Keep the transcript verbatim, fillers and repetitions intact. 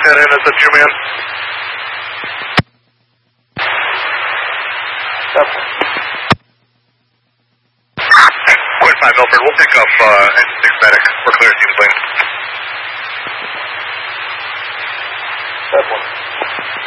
that in. Is that you, man? Yep. Quinn five Milford, we'll pick up, uh,